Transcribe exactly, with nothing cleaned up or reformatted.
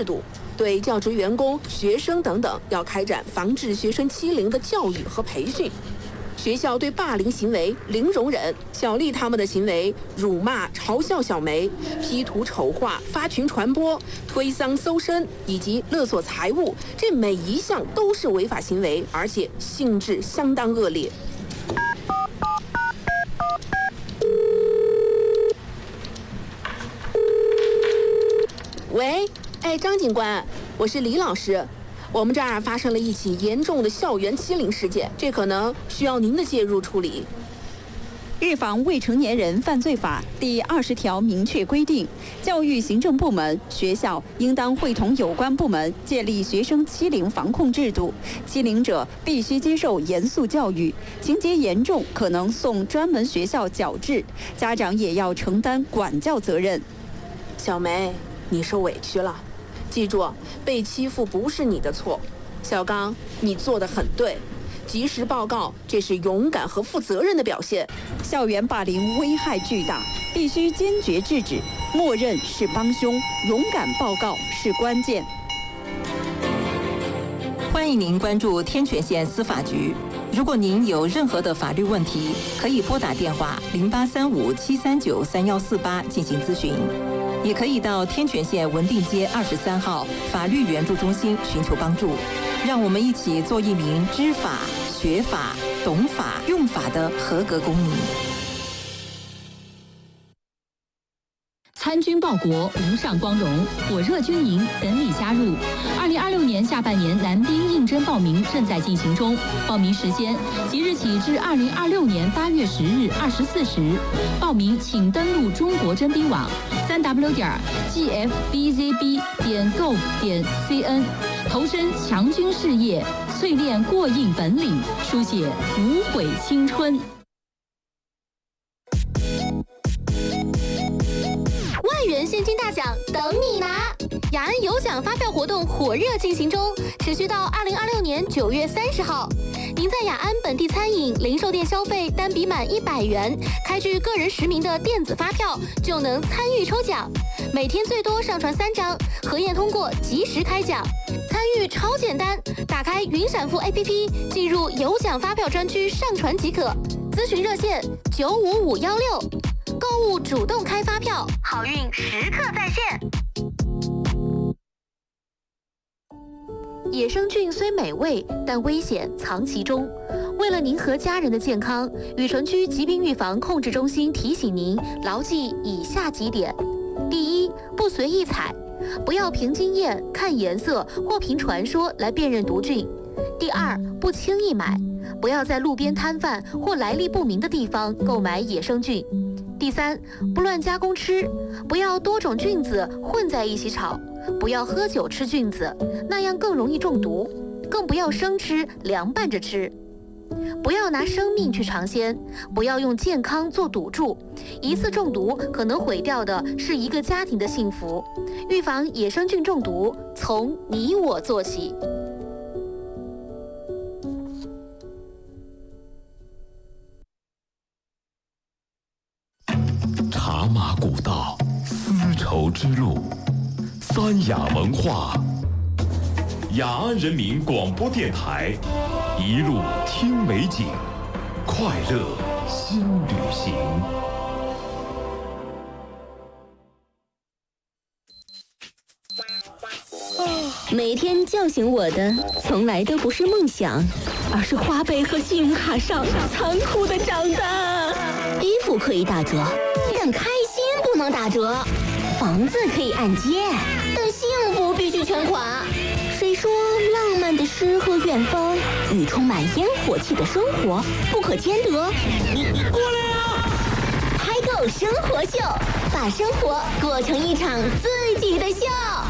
制度，对教职员工、学生等等要开展防治学生欺凌的教育和培训。学校对霸凌行为零容忍，小丽他们的行为辱骂、嘲笑小梅、P 图丑化、发群传播、推搡搜身以及勒索财物，这每一项都是违法行为，而且性质相当恶劣。喂，哎，张警官，我是李老师。我们这儿发生了一起严重的校园欺凌事件，这可能需要您的介入处理。 预防未成年人犯罪法第二十条明确规定，教育行政部门、学校应当会同有关部门建立学生欺凌防控制度，欺凌者必须接受严肃教育，情节严重可能送专门学校矫治，家长也要承担管教责任。 小梅，你受委屈了。记住，被欺负不是你的错。小刚，你做得很对，及时报告，这是勇敢和负责任的表现。 校园霸凌危害巨大，必须坚决制止，默认是帮凶，勇敢报告是关键。 欢迎您关注天泉县司法局。如果您有任何的法律问题，可以拨打电话零八三五七三九三幺四八进行咨询。也可以到天泉县文定街二十三号法律援助中心寻求帮助，让我们一起做一名知法、学法、懂法、用法的合格公民。 参军报国，无上光荣，火热军营等你加入。二零二六年下半年男兵应征报名正在进行中，报名时间即日起至二零二六年八月十日二十四时。报名请登录中国征兵网三 w 点 g f b z b 点 gov 点 c n， 投身强军事业，淬炼过硬本领，书写无悔青春。 万元现金大奖等你拿！雅安有奖发票活动火热进行中，持续到二零二六年九月三十号。您在雅安本地餐饮、零售店消费单笔满一百元，开具个人实名的电子发票，就能参与抽奖。每天最多上传三张，核验通过及时开奖。参与超简单，打开云闪付 A P P， 进入有奖发票专区上传即可。咨询热线九五五幺六。购物主动开发票，好运时刻在线。野生菌虽美味，但危险藏其中。为了您和家人的健康，雨城区疾病预防控制中心提醒您牢记以下几点：第一，不随意采，不要凭经验、看颜色或凭传说来辨认毒菌；第二，不轻易买，不要在路边摊贩或来历不明的地方购买野生菌；第三，不乱加工吃，不要多种菌子混在一起炒，不要喝酒吃菌子，那样更容易中毒，更不要生吃、凉拌着吃。不要拿生命去尝鲜，不要用健康做赌注，一次中毒可能毁掉的是一个家庭的幸福。预防野生菌中毒，从你我做起。 茶马古道，丝绸之路，三雅文化，雅安人民广播电台，一路听美景，快乐新旅行。 每天叫醒我的，从来都不是梦想，而是花呗和信用卡上残酷的账单。衣服可以打折，但开心不能打折；房子可以按揭，但幸福必须全款。谁说浪漫的诗和远方与充满烟火气的生活不可兼得？你你过来啊！嗨购生活秀，把生活过成一场自己的秀。